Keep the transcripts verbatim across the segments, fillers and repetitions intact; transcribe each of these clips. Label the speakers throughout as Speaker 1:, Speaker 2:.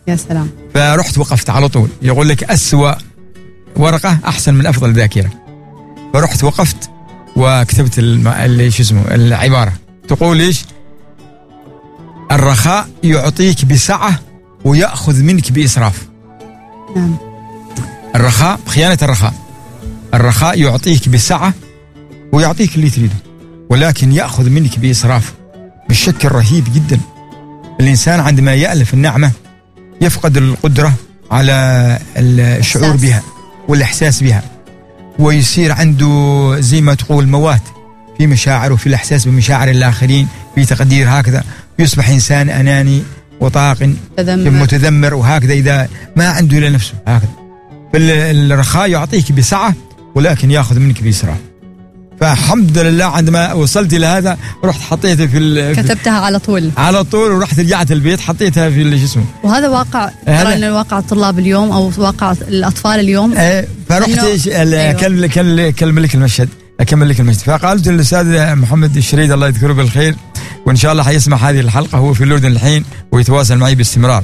Speaker 1: يا سلام.
Speaker 2: فرحت وقفت على طول، يقول لك أسوأ ورقة أحسن من أفضل ذاكرة. فرحت وقفت وكتبت اللي شو اسمه العبارة تقول إيش؟ الرخاء يعطيك بسعة ويأخذ منك بإسراف.
Speaker 1: نعم.
Speaker 2: الرخاء خيانة الرخاء. الرخاء يعطيك بسعة ويعطيك اللي تريده، ولكن يأخذ منك بإسراف بشكل رهيب جدا. الإنسان عندما يألف النعمة يفقد القدرة على الشعور
Speaker 1: إحساس.
Speaker 2: بها والإحساس بها، ويصير عنده زي ما تقول موات في مشاعر وفي الإحساس بمشاعر الآخرين، في تقدير هكذا، يصبح إنسان أناني وطاق متذمر وهكذا إذا ما عنده إلا نفسه هكذا. فالرخاء يعطيك بسعة ولكن يأخذ منك بإسراف. فالحمد لله عندما وصلت إلى هذا رحت حطيتها في
Speaker 1: كتبتها على طول
Speaker 2: على طول ورحت رجعت البيت حطيتها في الجسم.
Speaker 1: وهذا واقع ترى واقع الطلاب اليوم أو واقع الأطفال اليوم.
Speaker 2: اه فرحت ايش أيوة. كل أكمل لك المشهد أكمل لك المشهد. فقالت للأستاذ محمد الشريد الله يذكره بالخير، وإن شاء الله حيسمع هذه الحلقة، هو في الأردن الحين ويتواصل معي باستمرار.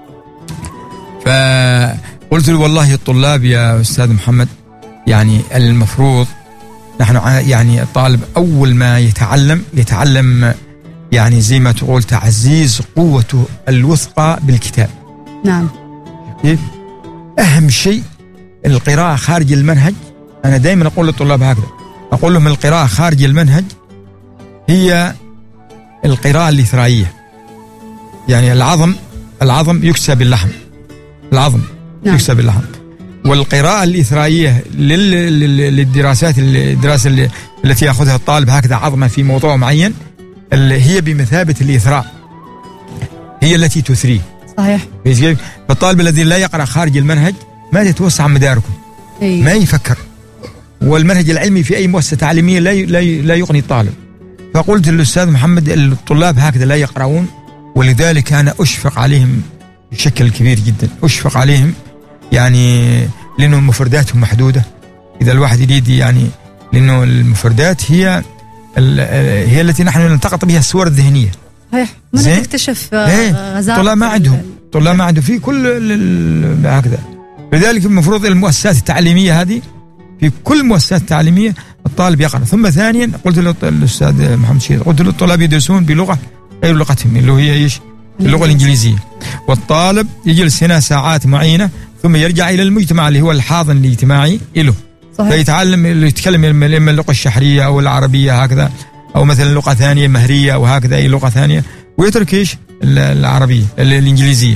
Speaker 2: فقلت له والله الطلاب يا أستاذ محمد يعني المفروض نحن يعني الطالب أول ما يتعلم يتعلم يعني زي ما تقول تعزيز قوته الوثقى بالكتاب.
Speaker 1: نعم.
Speaker 2: كيف؟ أهم شيء القراءة خارج المنهج. أنا دائما أقول للطلاب هكذا، أقول لهم القراءة خارج المنهج هي القراءة الإثرائية. يعني العظم العظم يكسى باللحم، العظم نعم. يكسى باللحم. والقراءة الإثرائية للدراسات الدراسة التي يأخذها الطالب هكذا عظمة في موضوع معين هي بمثابة الإثراء، هي التي تثريه.
Speaker 1: صحيح.
Speaker 2: فالطالب الذي لا يقرأ خارج المنهج ما يتوسع مداركه.
Speaker 1: أيه.
Speaker 2: ما يفكر، والمنهج العلمي في أي مؤسسة تعليمية لا لا يغني الطالب. فقلت للأستاذ محمد الطلاب هكذا لا يقرؤون، ولذلك أنا أشفق عليهم بشكل كبير جدا، أشفق عليهم يعني لأنه مفرداتهم محدودة. إذا الواحد يريد يعني لأنه المفردات هي هي التي نحن نلتقط بها الصور الذهنية.
Speaker 1: صحيح. من تكتشف غزارة
Speaker 2: طلاب ما عندهم طلاب ما عندهم في كل هكذا. لذلك المفروض المؤسسات التعليمية هذه في كل مؤسسات تعليمية الطالب يقرأ. ثم ثانيا قلت للأستاذ محمد شيد قلت للطلاب يدرسون بلغة غير لغتهم اللي هي إيش؟ اللغة الإنجليزية. والطالب يجلس هنا ساعات معينة ثم يرجع إلى المجتمع اللي هو الحاضن الاجتماعي له. صحيح. فيتعلم يتكلم إما اللغة الشحرية أو العربية هكذا، أو مثلا لغة ثانية مهرية وهكذا أي لغة ثانية، ويترك إيش؟ العربية الإنجليزية.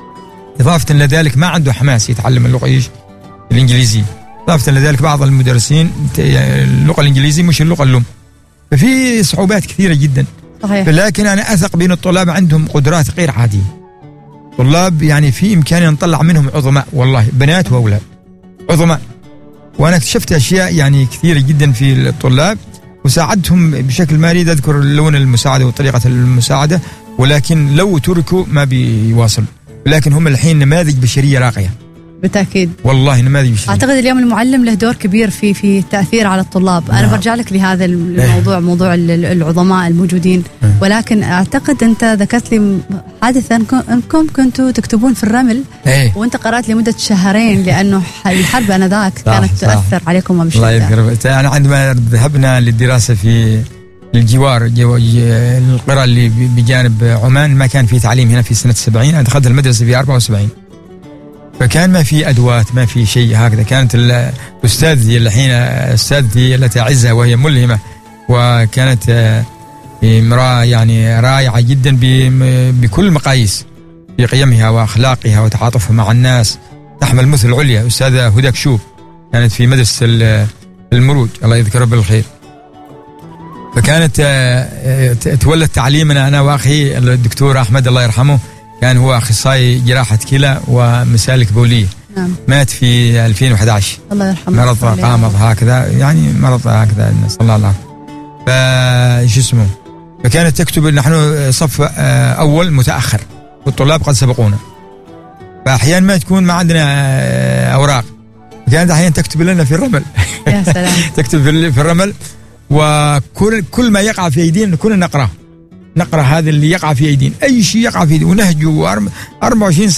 Speaker 2: إضافة لذلك ما عنده حماس يتعلم اللغة إيش؟ الإنجليزية. إضافة لذلك بعض المدرسين اللغة الإنجليزية مش اللغة الأم، ففي صعوبات كثيرة جدا.
Speaker 1: صحيح.
Speaker 2: لكن أنا أثق بأن الطلاب عندهم قدرات غير عادية. طلاب يعني في إمكاننا نطلع منهم عظماء، والله بنات وأولاد عظماء. وأنا اكتشفت أشياء يعني كثيرة جدا في الطلاب وساعدتهم بشكل ما أريد أذكر لون المساعدة وطريقة المساعدة، ولكن لو تركوا ما بيواصلوا. لكن هم الحين نماذج بشرية راقية
Speaker 1: بالتأكيد.
Speaker 2: والله نماذج بشرية.
Speaker 1: أعتقد اليوم المعلم له دور كبير في في التأثير على الطلاب. أنا برجع لك لهذا الموضوع اه. موضوع العظماء الموجودين اه. ولكن أعتقد أنت ذكرت لي حادثا أنكم كنتوا تكتبون في الرمل اه. وأنت قرأت لمدة شهرين لأنه الحرب آنذاك كانت صح تؤثر صح. عليكم بشدة. الله
Speaker 2: يذكرك. أنا عندما ذهبنا للدراسة في الجوار جو القرى اللي بجانب عمان ما كان في تعليم هنا في سنة سبعين. أنا دخلت المدرسة في أربعة وسبعين، فكان ما في أدوات ما في شيء هكذا. كانت الأستاذتي الحين أستاذتي التي أعزها وهي ملهمة، وكانت امرأة يعني رائعة جدا بكل المقاييس في قيمها وأخلاقها وتعاطفها مع الناس، تحمل مثل عليا. أستاذة هدى كشوف كانت في مدرسة المروج الله يذكرها بالخير. فكانت تولد تعليمنا أنا وأخي الدكتور أحمد الله يرحمه، كان هو أخصائي جراحة كلى ومسالك بولية.
Speaker 1: نعم.
Speaker 2: مات في ألفين وأحد عشر
Speaker 1: الله يرحمه.
Speaker 2: مرض قامض هكذا يعني مرض هكذا نسأل الله العافية. فجسمه فكانت تكتب نحن صف أول متأخر والطلاب قد سبقونا، فأحيانا ما تكون ما عندنا أوراق، كانت أحيانا تكتب لنا في الرمل.
Speaker 1: يا سلام.
Speaker 2: تكتب في الرمل، وكل كل ما يقع في أيدينا كنا نقرأ نقرأ هذا اللي يقع في أيدينا، أي شيء يقع في أيدينا ونهجه أربعة وعشرين